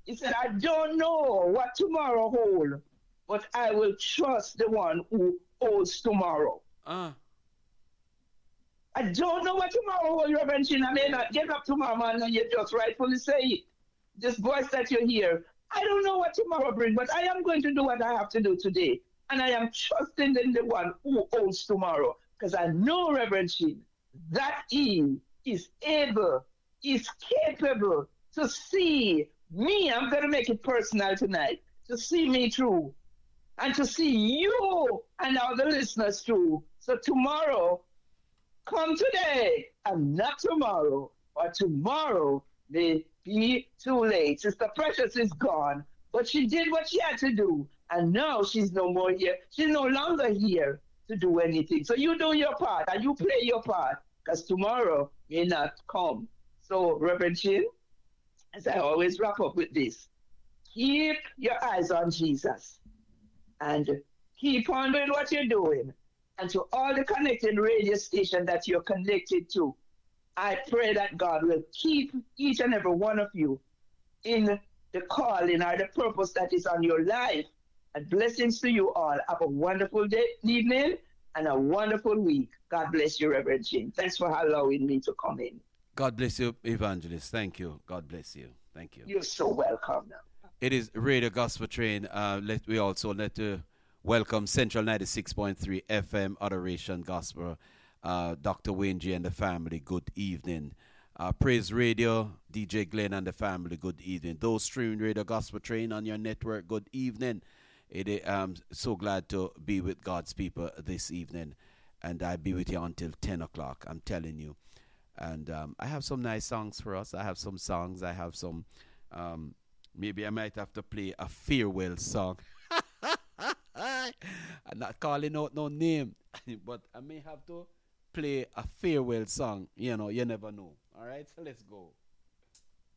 He said, I don't know what tomorrow holds, but I will trust the one who holds tomorrow. Ah, I don't know what tomorrow holds, Reverend Chin. I may yeah. not get up tomorrow morning and you just rightfully say it. This voice that you hear, I don't know what tomorrow brings, but I am going to do what I have to do today. And I am trusting in the one who owns tomorrow. Because I know, Reverend Shin, that He is able, is capable to see me. I'm going to make it personal tonight. To see me through and to see you and all the listeners through. So tomorrow, come today and not tomorrow, or tomorrow may be too late. Sister Precious is gone, but she did what she had to do, and now she's no more here. She's no longer here to do anything. So you do your part and you play your part, because tomorrow may not come. So, Reverend Chin, as I always wrap up with this, keep your eyes on Jesus and keep on doing what you're doing. And to all the connected radio station that you're connected to, I pray that God will keep each and every one of you in the calling or the purpose that is on your life. And blessings to you all. Have a wonderful day, evening and a wonderful week. God bless you, Reverend Jane. Thanks for allowing me to come in. God bless you, Evangelist. Thank you. God bless you. Thank you. You're so welcome now. It is Radio Gospel Train. We also let welcome Central 96.3 FM Adoration Gospel. Dr. Wayne G and the family, good evening. Praise Radio, DJ Glenn and the family, good evening. Those streaming Radio Gospel Train on your network, good evening. I'm so glad to be with God's people this evening. And I'll be with you until 10 o'clock, I'm telling you. And I have some nice songs for us. I have some songs. I have some... maybe I might have to play a farewell song. I'm not calling out no name, but I may have to play a farewell song. You know, you never know. All right, so let's go.